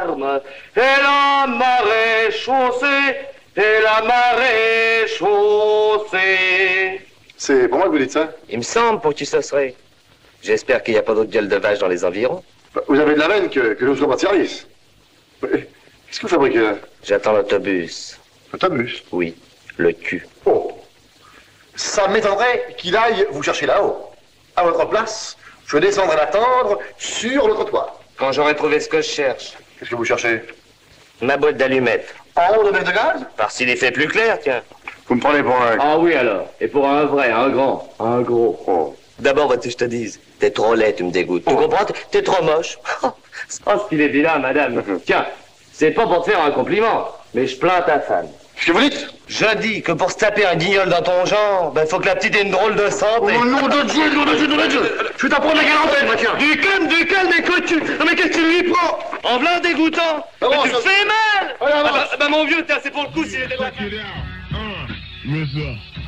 l'arme, et la marée chaussée, et la marée chaussée. C'est pour moi que vous dites ça? Il me semble, pour qui ça serait. J'espère qu'il n'y a pas d'autres gueules de vache dans les environs. Bah, vous avez de la veine que je ne sois pas de service. Qu'est-ce que vous fabriquez là? J'attends l'autobus. L'autobus? Oui, le cul. Oh. Ça m'étonnerait qu'il aille vous chercher là-haut. À votre place, je descendrai l'attendre sur le trottoir. Quand j'aurai trouvé ce que je cherche. Qu'est-ce que vous cherchez? Ma boîte d'allumettes. En haut de mètre de gaz? Par s'il est fait plus clair, tiens. Vous me prenez pour un... Ah oui alors, et pour un vrai, un grand, un gros. Oh. D'abord, veux-tu que je te dise? T'es trop laid, tu me dégoûtes. Tu comprends? T'es trop moche. Oh, ce qu'il est vilain, madame. Tiens, c'est pas pour te faire un compliment, mais je plains ta femme. Qu'est-ce que vous dites? Je dis que pour se taper un guignol dans ton genre, ben faut que la petite ait une drôle de santé. Oh nom de Dieu, nom de Dieu, nom de Dieu! Je vais t'apprendre la galantine, moi, tiens! Du calme, écoute, tu... Non mais qu'est-ce que tu lui prends? En blanc dégoûtant. Ah bon, Mais tu ça- me fais mal. Allez, avance. Bah mon vieux, c'est pour le coup s'il était là. Check it out. What's up?